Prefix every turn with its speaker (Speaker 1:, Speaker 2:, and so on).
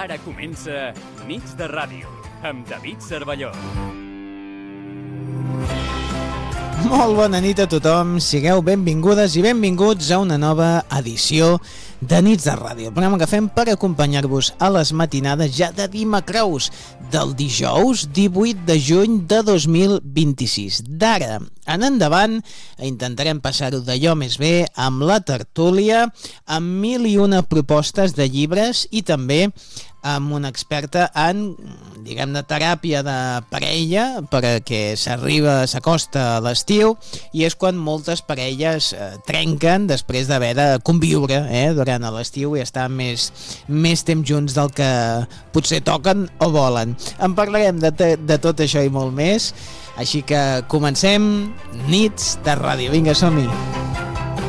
Speaker 1: Ara comença Nits de Ràdio, amb David Cervelló.
Speaker 2: Molt bona nit a tothom, sigueu benvingudes i benvinguts a una nova edició de Nits de Ràdio, el programa que fem per acompanyar-vos a les matinades ja de dimecres del dijous 18 de juny de 2026. D'ara en endavant intentarem passar-ho d'allò més bé amb la tertúlia, amb 1001 propostes de llibres i també amb una experta en, diguem-ne, teràpia de parella, perquè s'acosta a l'estiu i és quan moltes parelles trenquen després d'haver de conviure durant l'estiu i estar més temps junts del que potser toquen o volen. En parlarem de tot això i molt més, així que comencem Nits de Ràdio. Vinga, som-hi!